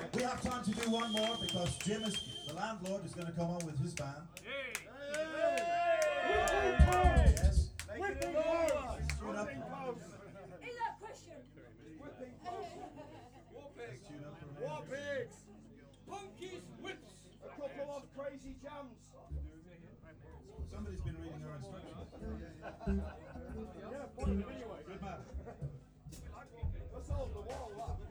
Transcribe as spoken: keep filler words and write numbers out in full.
We have time to do one more because Jim is, the landlord, is going to come on with his band. Yes. Whipping post! Tune up. Is that question? Whipping post! War pigs! Tune up for a War minute. pigs! Punkies whips! A couple of crazy jams! Somebody's been reading our instructions. Yeah, point them anyway. Good man. Let's hold the wall up.